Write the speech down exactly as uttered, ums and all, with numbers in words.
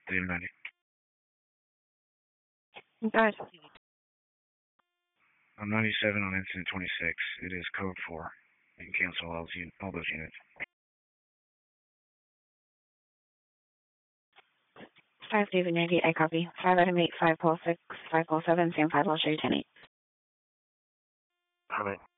David ninety. Guys. I'm ninety-seven on incident twenty-six. It is code four. You can cancel all those, all those units. Five David ninety, I copy. Five item eight, five pole six, five pole seven, Sam five, I'll show you ten eight. All right.